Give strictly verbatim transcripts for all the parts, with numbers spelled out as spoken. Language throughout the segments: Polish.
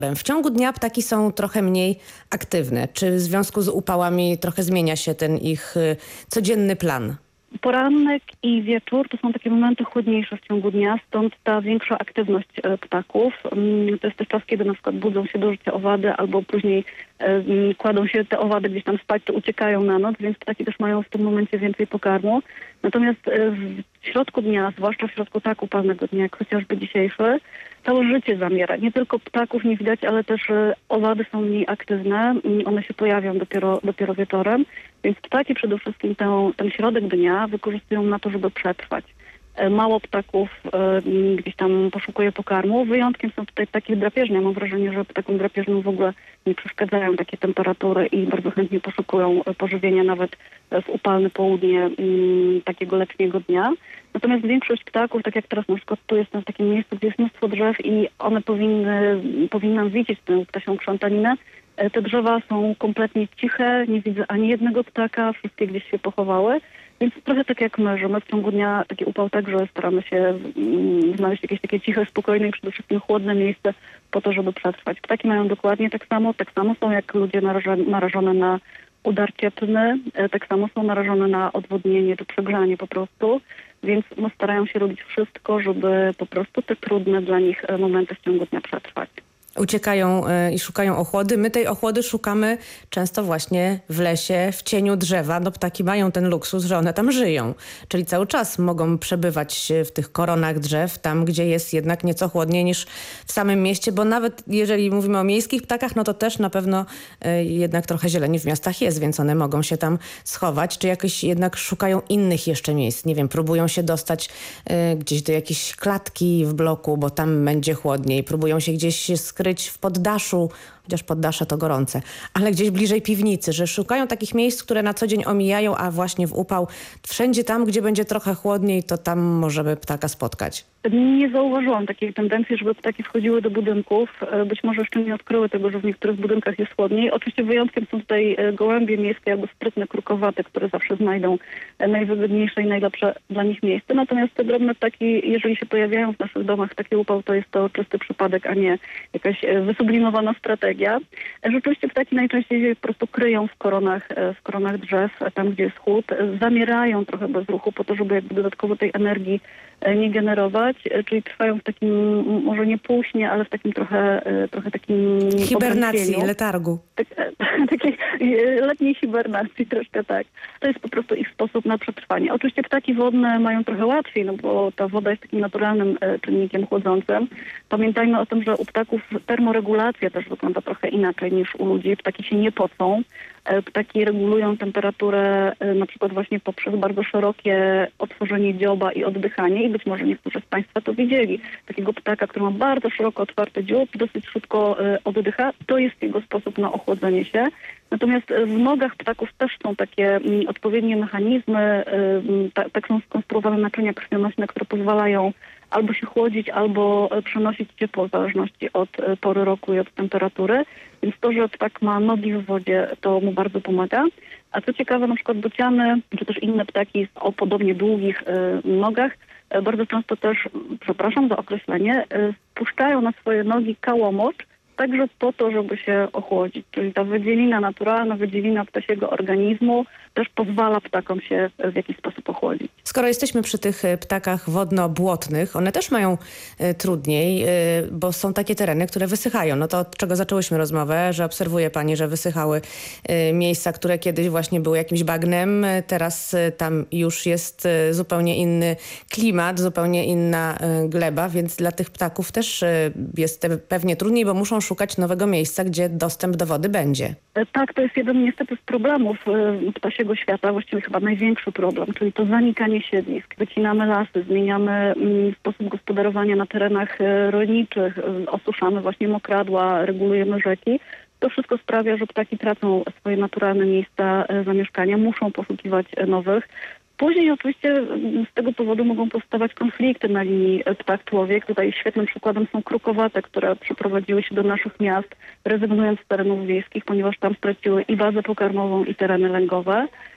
W ciągu dnia ptaki są trochę mniej aktywne. Czy w związku z upałami trochę zmienia się ten ich y, codzienny plan? Poranek i wieczór to są takie momenty chłodniejsze w ciągu dnia, stąd ta większa aktywność e, ptaków. Mm, To jest też czas, kiedy na przykład budzą się do życia owady albo później e, mm, kładą się te owady gdzieś tam spać, czy uciekają na noc, więc ptaki też mają w tym momencie więcej pokarmu. Natomiast e, w środku dnia, zwłaszcza w środku tak upalnego dnia, jak chociażby dzisiejszy, całe życie zamiera. Nie tylko ptaków nie widać, ale też e, owady są mniej aktywne. Mm, One się pojawią dopiero, dopiero wieczorem. Więc ptaki przede wszystkim tę, ten środek dnia wykorzystują na to, żeby przetrwać. E, Mało ptaków e, gdzieś tam poszukuje pokarmu. Wyjątkiem są tutaj ptaki drapieżne. Mam wrażenie, że ptakom drapieżnym w ogóle nie przeszkadzają takie temperatury i bardzo chętnie poszukują e, pożywienia nawet w upalne południe m, takiego letniego dnia. Natomiast większość ptaków, tak jak teraz na przykład tu jestem w takim miejscu, gdzie jest mnóstwo drzew i one powinny, powinnam widzieć tę ptasią krzątaninę. E, Te drzewa są kompletnie ciche, nie widzę ani jednego ptaka, wszystkie gdzieś się pochowały. Więc trochę tak jak my, że my w ciągu dnia taki upał także staramy się mm, znaleźć jakieś takie ciche, spokojne i przede wszystkim chłodne miejsce po to, żeby przetrwać. Ptaki mają dokładnie tak samo, tak samo są jak ludzie narażone, narażone na udar cieplny, e, tak samo są narażone na odwodnienie czy przegrzanie po prostu. Więc no, starają się robić wszystko, żeby po prostu te trudne dla nich e, momenty w ciągu dnia przetrwać. Uciekają y, i szukają ochłody. My tej ochłody szukamy często właśnie w lesie, w cieniu drzewa. No ptaki mają ten luksus, że one tam żyją. Czyli cały czas mogą przebywać w tych koronach drzew, tam gdzie jest jednak nieco chłodniej niż w samym mieście, bo nawet jeżeli mówimy o miejskich ptakach, no to też na pewno y, jednak trochę zieleni w miastach jest, więc one mogą się tam schować. Czy jakoś jednak szukają innych jeszcze miejsc? Nie wiem, próbują się dostać y, gdzieś do jakiejś klatki w bloku, bo tam będzie chłodniej. Próbują się gdzieś skryć w poddaszu, chociaż poddasze to gorące, ale gdzieś bliżej piwnicy, że szukają takich miejsc, które na co dzień omijają, a właśnie w upał wszędzie tam, gdzie będzie trochę chłodniej, to tam możemy ptaka spotkać. Nie zauważyłam takiej tendencji, żeby ptaki wchodziły do budynków. E, Być może jeszcze nie odkryły tego, że w niektórych budynkach jest chłodniej. Oczywiście wyjątkiem są tutaj e, gołębie miejskie albo sprytne krukowate, które zawsze znajdą e, najwygodniejsze i najlepsze dla nich miejsce. Natomiast te drobne ptaki, jeżeli się pojawiają w naszych domach taki upał, to jest to czysty przypadek, a nie jakaś e, wysublimowana strategia. E, Rzeczywiście ptaki najczęściej się po prostu kryją w koronach, e, w koronach drzew, e, tam gdzie jest chłód. E, Zamierają trochę bez ruchu po to, żeby jakby dodatkowo tej energii e, nie generować. Czyli trwają w takim, może nie półśnie, ale w takim trochę, trochę takim hibernacji, odrętwieniu. letargu. Tak, takiej letniej hibernacji troszkę tak. To jest po prostu ich sposób na przetrwanie. Oczywiście ptaki wodne mają trochę łatwiej, no bo ta woda jest takim naturalnym czynnikiem chłodzącym. Pamiętajmy o tym, że u ptaków termoregulacja też wygląda trochę inaczej niż u ludzi. Ptaki się nie pocą. Ptaki regulują temperaturę na przykład właśnie poprzez bardzo szerokie otworzenie dzioba i oddychanie i być może niektórzy z Państwa to widzieli. Takiego ptaka, który ma bardzo szeroko otwarty dziób, dosyć szybko oddycha, to jest jego sposób na ochłodzenie się. Natomiast w nogach ptaków też są takie mm, odpowiednie mechanizmy, y, ta, tak są skonstruowane naczynia krwionośne, które pozwalają albo się chłodzić, albo przenosić ciepło w zależności od pory roku i od temperatury. Więc to, że ptak ma nogi w wodzie, to mu bardzo pomaga. A co ciekawe, na przykład bociany, czy też inne ptaki o podobnie długich y, nogach, y, bardzo często też, przepraszam za określenie, y, spuszczają na swoje nogi kałomocz, także po to, żeby się ochłodzić. Czyli ta wydzielina naturalna, wydzielina ptasiego organizmu też pozwala ptakom się w jakiś sposób ochłodzić. Skoro jesteśmy przy tych ptakach wodno-błotnych, one też mają y, trudniej, y, bo są takie tereny, które wysychają. No to od czego zaczęłyśmy rozmowę, że obserwuje pani, że wysychały y, miejsca, które kiedyś właśnie były jakimś bagnem. Teraz y, tam już jest y, zupełnie inny klimat, zupełnie inna y, gleba, więc dla tych ptaków też y, jest pewnie trudniej, bo muszą szukać nowego miejsca, gdzie dostęp do wody będzie. Tak, to jest jeden niestety z problemów y, ptasiego świata, właściwie chyba największy problem, czyli to zanikanie siedlisk. Wycinamy lasy, zmieniamy y, sposób gospodarowania na terenach y, rolniczych, y, osuszamy właśnie mokradła, regulujemy rzeki. To wszystko sprawia, że ptaki tracą swoje naturalne miejsca y, zamieszkania, muszą poszukiwać y, nowych. Później oczywiście z tego powodu mogą powstawać konflikty na linii ptak-człowiek. Tutaj świetnym przykładem są krukowate, które przeprowadziły się do naszych miast, rezygnując z terenów wiejskich, ponieważ tam straciły i bazę pokarmową, i tereny lęgowe.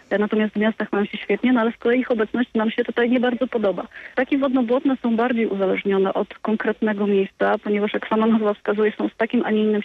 natomiast w miastach mają się świetnie, no ale z kolei ich obecność nam się tutaj nie bardzo podoba. Ptaki wodno-błotne są bardziej uzależnione od konkretnego miejsca, ponieważ jak sama nazwa wskazuje, są z takim, a nie innym